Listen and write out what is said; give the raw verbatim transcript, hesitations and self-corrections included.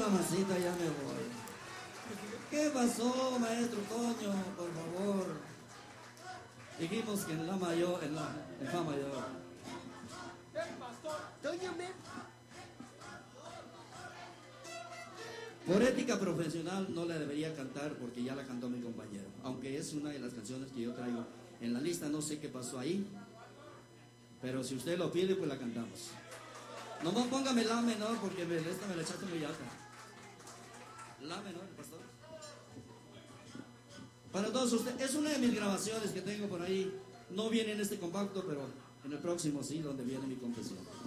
mamacita, ya me voy. ¿Qué pasó, maestro Toño? Por favor. Dijimos que en la mayor, en la, en fa mayor. Toño, me... Por ética profesional no la debería cantar porque ya la cantó mi compañero. Aunque es una de las canciones que yo traigo en la lista, no sé qué pasó ahí. Pero si usted lo pide, pues la cantamos. No me póngame la menor porque me, esta me la echaste muy alta. La menor, pastor. Para todos ustedes, es una de mis grabaciones que tengo por ahí. No viene en este compacto, pero en el próximo sí, donde viene mi confesión.